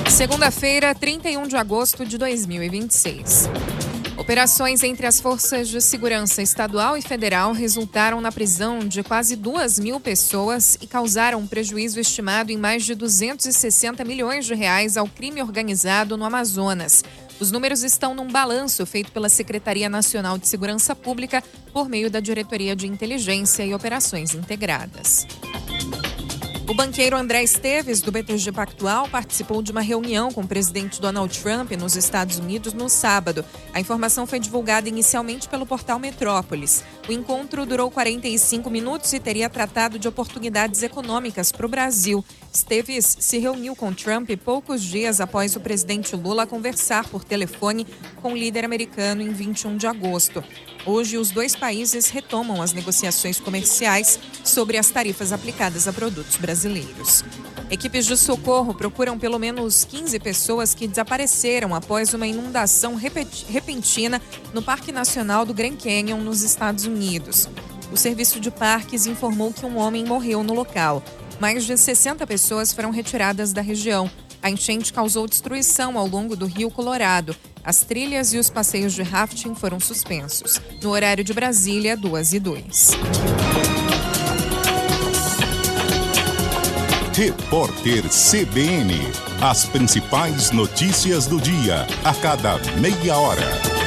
Segunda-feira, 31 de agosto de 2026. Operações entre as forças de segurança estadual e federal resultaram na prisão de quase 2.000 pessoas e causaram um prejuízo estimado em mais de 260 milhões de reais ao crime organizado no Amazonas. Os números estão num balanço feito pela Secretaria Nacional de Segurança Pública por meio da Diretoria de Inteligência e Operações Integradas. O banqueiro André Esteves, do BTG Pactual, participou de uma reunião com o presidente Donald Trump nos Estados Unidos no sábado. A informação foi divulgada inicialmente pelo portal Metrópolis. O encontro durou 45 minutos e teria tratado de oportunidades econômicas para o Brasil. Esteves se reuniu com Trump poucos dias após o presidente Lula conversar por telefone com o líder americano em 21 de agosto. Hoje, os dois países retomam as negociações comerciais sobre as tarifas aplicadas a produtos brasileiros. Equipes de socorro procuram pelo menos 15 pessoas que desapareceram após uma inundação repentina no Parque Nacional do Grand Canyon, nos Estados Unidos. O Serviço de Parques informou que um homem morreu no local. Mais de 60 pessoas foram retiradas da região. A enchente causou destruição ao longo do Rio Colorado. As trilhas e os passeios de rafting foram suspensos. No horário de Brasília, 2h02. Repórter CBN. As principais notícias do dia, a cada meia hora.